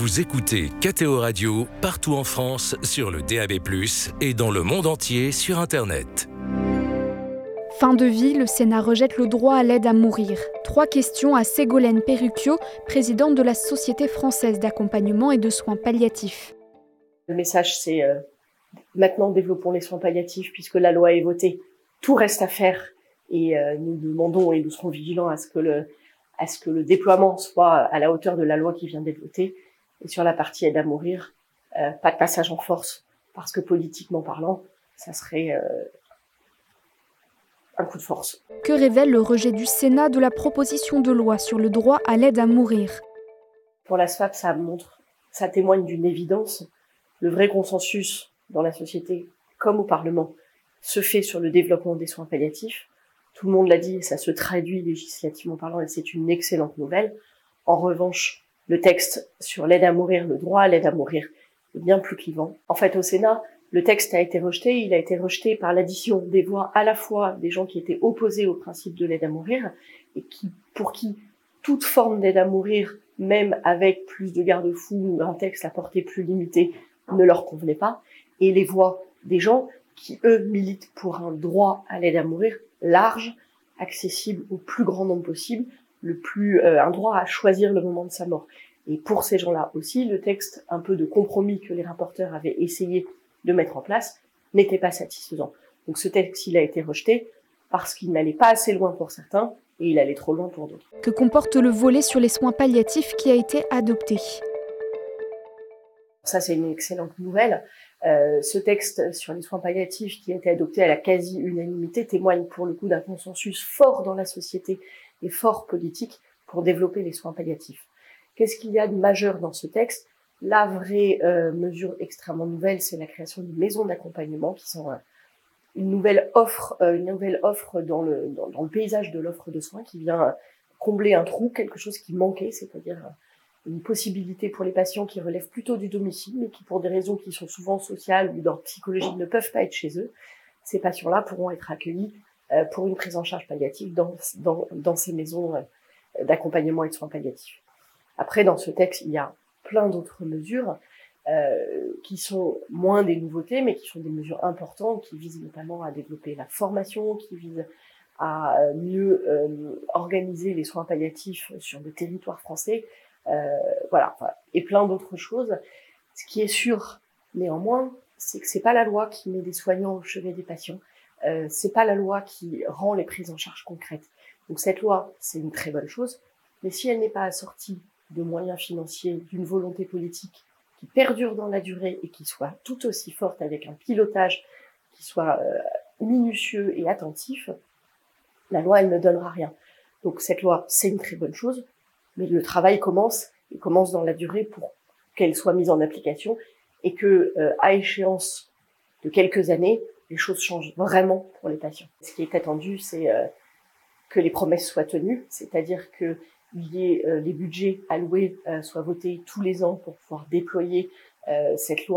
Vous écoutez KTO Radio partout en France sur le DAB+, et dans le monde entier sur Internet. Fin de vie, le Sénat rejette le droit à l'aide à mourir. 3 questions à Ségolène Perrucchio, présidente de la Société française d'accompagnement et de soins palliatifs. Le message, c'est maintenant développons les soins palliatifs puisque la loi est votée. Tout reste à faire et nous demandons et nous serons vigilants à ce que le déploiement soit à la hauteur de la loi qui vient d'être votée. Et sur la partie aide à mourir, pas de passage en force parce que politiquement parlant, ça serait un coup de force. Que révèle le rejet du Sénat de la proposition de loi sur le droit à l'aide à mourir? Pour la SFAP, ça témoigne d'une évidence. Le vrai consensus dans la société, comme au Parlement, se fait sur le développement des soins palliatifs. Tout le monde l'a dit, et ça se traduit législativement parlant, et c'est une excellente nouvelle. En revanche, le texte sur l'aide à mourir, le droit à l'aide à mourir, est bien plus clivant. En fait, au Sénat, le texte a été rejeté. Il a été rejeté par l'addition des voix à la fois des gens qui étaient opposés au principe de l'aide à mourir et pour qui toute forme d'aide à mourir, même avec plus de garde-fous ou un texte à portée plus limitée, ne leur convenait pas. Et les voix des gens qui, eux, militent pour un droit à l'aide à mourir large, accessible au plus grand nombre possible, un droit à choisir le moment de sa mort. Et pour ces gens-là aussi, le texte un peu de compromis que les rapporteurs avaient essayé de mettre en place n'était pas satisfaisant. Donc ce texte, il a été rejeté parce qu'il n'allait pas assez loin pour certains et il allait trop loin pour d'autres. Que comporte le volet sur les soins palliatifs qui a été adopté? Ça, c'est une excellente nouvelle. Ce texte sur les soins palliatifs qui a été adopté à la quasi-unanimité témoigne pour le coup d'un consensus fort dans la société et fort politique pour développer les soins palliatifs. Qu'est-ce qu'il y a de majeur dans ce texte? La vraie mesure extrêmement nouvelle, c'est la création de maisons d'accompagnement qui sont une nouvelle offre dans le paysage de l'offre de soins qui vient combler un trou, quelque chose qui manquait, c'est-à-dire une possibilité pour les patients qui relèvent plutôt du domicile, mais qui pour des raisons qui sont souvent sociales ou d'ordre psychologique ne peuvent pas être chez eux. Ces patients-là pourront être accueillis pour une prise en charge palliative dans ces maisons d'accompagnement et de soins palliatifs. Après, dans ce texte, il y a plein d'autres mesures qui sont moins des nouveautés, mais qui sont des mesures importantes, qui visent notamment à développer la formation, qui visent à mieux organiser les soins palliatifs sur le territoire français, et plein d'autres choses. Ce qui est sûr, néanmoins, c'est que c'est pas la loi qui met des soignants au chevet des patients, c'est pas la loi qui rend les prises en charge concrètes. Donc cette loi, c'est une très bonne chose, mais si elle n'est pas assortie de moyens financiers, d'une volonté politique qui perdure dans la durée et qui soit tout aussi forte avec un pilotage qui soit minutieux et attentif, la loi, elle ne donnera rien. Donc cette loi, c'est une très bonne chose, mais le travail commence dans la durée pour qu'elle soit mise en application et que, à échéance de quelques années, les choses changent vraiment pour les patients. Ce qui est attendu, c'est que les promesses soient tenues, c'est-à-dire que les budgets alloués soient votés tous les ans pour pouvoir déployer cette loi